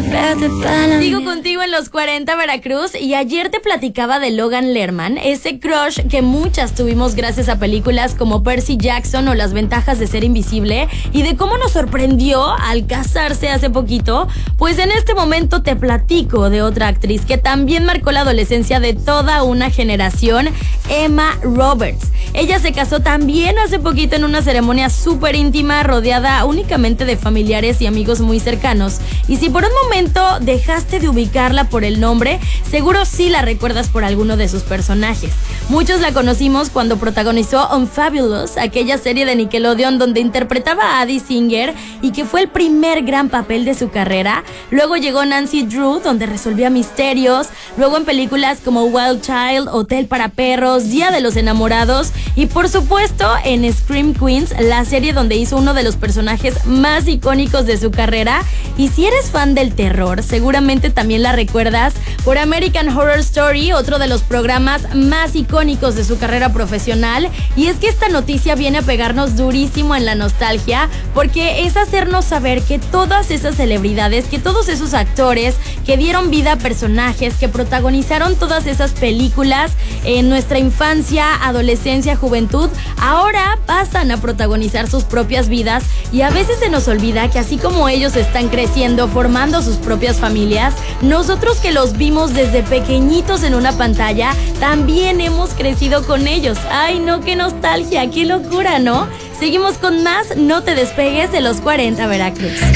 Sigo contigo en los 40 Veracruz y ayer te platicaba de Logan Lerman, ese crush que muchas tuvimos gracias a películas como Percy Jackson o Las ventajas de ser invisible y de cómo nos sorprendió al casarse hace poquito. Pues en este momento te platico de otra actriz que también marcó la adolescencia de toda una generación, Emma Roberts. Ella se casó también hace poquito en una ceremonia súper íntima, rodeada únicamente de familiares y amigos muy cercanos. Y si por un momento dejaste de ubicarla por el nombre, seguro sí la recuerdas por alguno de sus personajes. Muchos la conocimos cuando protagonizó Unfabulous, aquella serie de Nickelodeon donde interpretaba a Addie Singer y que fue el primer gran papel de su carrera. Luego llegó Nancy Drew, donde resolvía misterios. Luego en películas como Wild Child, Hotel para Perros, Día de los Enamorados y por supuesto en Scream Queens, la serie donde hizo uno de los personajes más icónicos de su carrera. Y si eres fan del terror, seguramente también la recuerdas por American Horror Story, otro de los programas más icónicos de su carrera profesional. Y es que esta noticia viene a pegarnos durísimo en la nostalgia, porque es hacernos saber que todas esas celebridades, que todos esos actores que dieron vida a personajes, que protagonizaron todas esas películas en nuestra infancia, adolescencia, juventud, ahora pasan a protagonizar sus propias vidas. Y a veces se nos olvida que así como ellos están creciendo, formando sus propias familias, nosotros que los vimos desde pequeñitos en una pantalla, también hemos crecido con ellos. ¡Ay, no! ¡Qué nostalgia! ¡Qué locura!, ¿no? Seguimos con más. No te despegues de los 40 Veracruz.